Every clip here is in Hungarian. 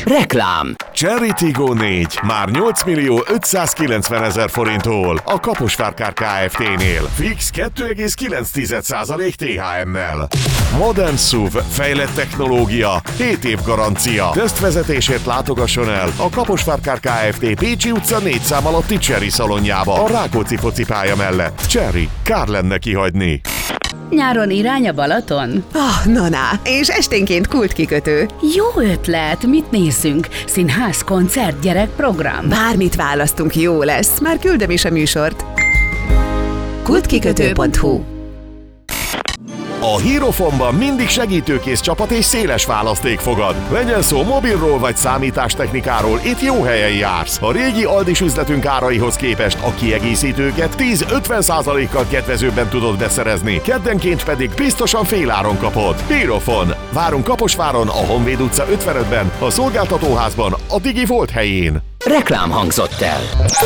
Reklám. Cherry Tiggo 4 már 8.590.000 forinttól a Kaposvár Kft-nél. Fix 2,9% THM-mel. Modern SUV, fejlett technológia, 7 év garancia. Tesztvezetésért látogasson el a Kaposvár Kft. Pécsi utca 4 szám alatti Cherry szalonjába, a Rákóczi focipálya mellett. Cherry, kár lenne kihagyni. Nyáron irány a Balaton? Na, és esténként kultkikötő. Jó ötlet, mit nézzünk? Színház, koncert, gyerekprogram? Bármit választunk, jó lesz, már küldöm is a műsort. kultkikötő.hu. A Hierophonban mindig segítőkész csapat és széles választék fogad. Legyen szó mobilról vagy számítástechnikáról, itt jó helyen jársz. A régi Aldis üzletünk áraihoz képest a kiegészítőket 10-50%-kal kedvezőbben tudod beszerezni, keddenként pedig biztosan féláron kapod. Hierophon. Várunk Kaposváron, a Honvéd utca 55-ben, a szolgáltatóházban, a Digi Volt helyén. Reklám hangzott el.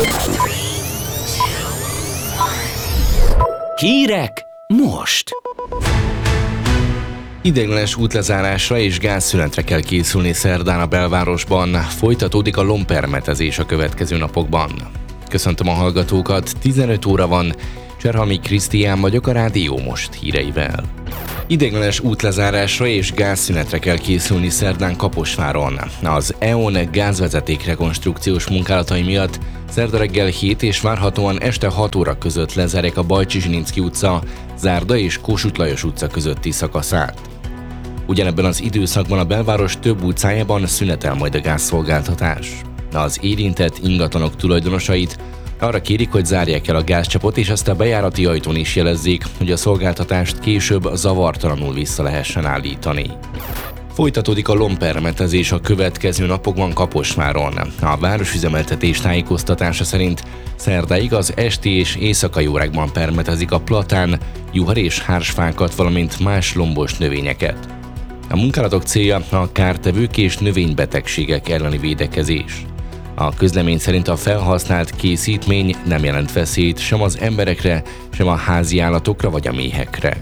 Hírek most. Ideiglenes útlezárásra és gázszünetre kell készülni szerdán a belvárosban. Folytatódik a lompermetezés a következő napokban. Köszöntöm a hallgatókat, 15 óra van, Cserhalmi Krisztián vagyok a Rádió Most híreivel. Ideiglenes útlezárásra és gázszünetre kell készülni szerdán Kaposváron. Az EON gázvezeték rekonstrukciós munkálatai miatt szerda reggel 7 és várhatóan este 6 óra között lezárják a Bajcsy-Zsilinszky utca, Zárda és Kossuth Lajos utca közötti szakaszát. Ugyanebben az időszakban a belváros több utcájában szünetel majd a gázszolgáltatás. Az érintett ingatlanok tulajdonosait arra kérik, hogy zárják el a gázcsapot, és ezt a bejárati ajtón is jelezzék, hogy a szolgáltatást később zavartalanul vissza lehessen állítani. Folytatódik a lompermetezés a következő napokban Kaposváron. A városüzemeltetés tájékoztatása szerint szerdáig az esti és éjszakai órákban permetezik a platán, juhar és hársfákat, valamint más lombos növényeket. A munkálatok célja a kártevők és növénybetegségek elleni védekezés. A közlemény szerint a felhasznált készítmény nem jelent veszélyt sem az emberekre, sem a házi állatokra vagy a méhekre.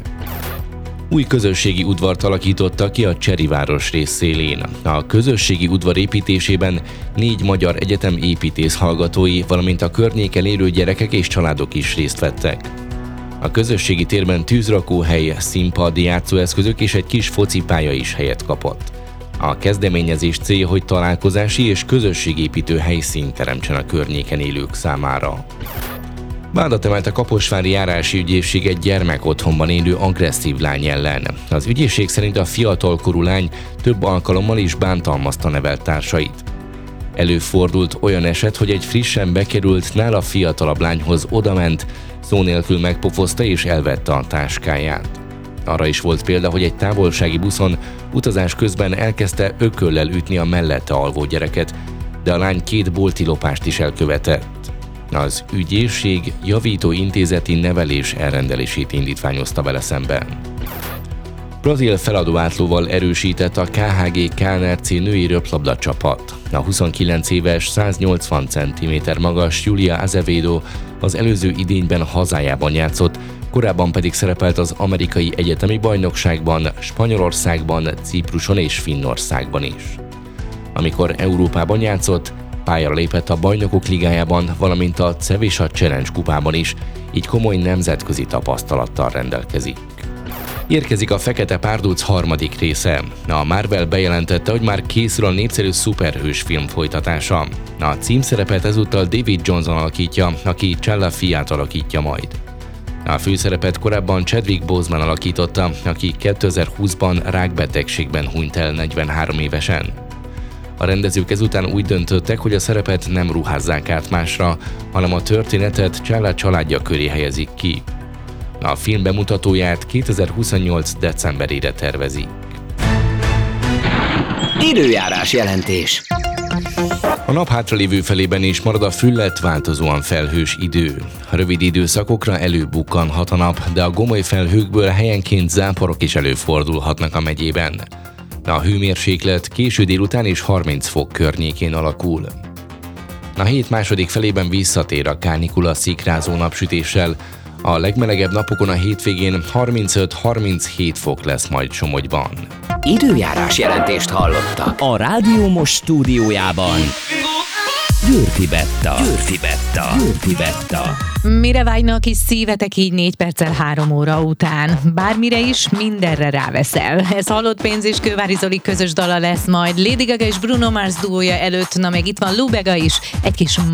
Új közösségi udvart alakítottak ki a Cseri városrész szélén. A közösségi udvar építésében 4 magyar egyetem építész hallgatói, valamint a környéken élő gyerekek és családok is részt vettek. A közösségi térben tűzrakóhely, színpad, játszóeszközök és egy kis focipálya is helyet kapott. A kezdeményezés célja, hogy találkozási és közösségépítő helyszínt teremtsen a környéken élők számára. Vádat emelt a kaposvári járási ügyészség egy gyermekotthonban élő agresszív lány ellen. Az ügyészség szerint a fiatalkorú lány több alkalommal is bántalmazta nevelt társait. Előfordult olyan eset, hogy egy frissen bekerült, nála fiatalabb lányhoz odament, szó nélkül megpofozta és elvette a táskáját. Arra is volt példa, hogy egy távolsági buszon utazás közben elkezdte ököllel ütni a mellette alvó gyereket, de a lány 2 bolti lopást is elkövetett. Az ügyészség javító intézeti nevelés elrendelését indítványozta vele szemben. Brazil feladóátlóval erősített a KHG KNRC női röplabda csapat. A 29 éves, 180 cm magas Julia Azevedo az előző idényben hazájában játszott, korábban pedig szerepelt az amerikai egyetemi bajnokságban, Spanyolországban, Cipruson és Finnországban is. Amikor Európában játszott, pályára lépett a Bajnokok Ligájában, valamint a Cevisa Challenge kupában is, így komoly nemzetközi tapasztalattal rendelkezik. Érkezik a Fekete Párduc harmadik része. A Marvel bejelentette, hogy már készül a népszerű szuperhős film folytatása. A címszerepet ezúttal David Johnson alakítja, aki Challa fiát alakítja majd. A főszerepet korábban Chadwick Boseman alakította, aki 2020-ban rákbetegségben hunyt el 43 évesen. A rendezők ezután úgy döntöttek, hogy a szerepet nem ruházzák át másra, hanem a történetet Challa családja köré helyezik ki. A film bemutatóját 2028. decemberére tervezik. Időjárás jelentés. A nap hátralévő felében is marad a füllett, változóan felhős idő. Rövid időszakokra előbukkanhat a nap, de a gomoly felhőkből helyenként záporok is előfordulhatnak a megyében. A hőmérséklet késő délután és 30 fok környékén alakul. A hét második felében visszatér a kánikula szikrázó napsütéssel. A legmelegebb napokon a hétvégén 35-37 fok lesz majd Somogyban. Időjárás jelentést hallottak. A Rádió Most stúdiójában Győrfi Betta. Mire vágyna a kis szívetek így 4 perccel 3 óra után? Bármire is, mindenre ráveszel. Ez Halott pénz és Kővári Zoli közös dala lesz majd Lady Gaga és Bruno Mars duója előtt, na meg itt van Lou Bega is, egy kis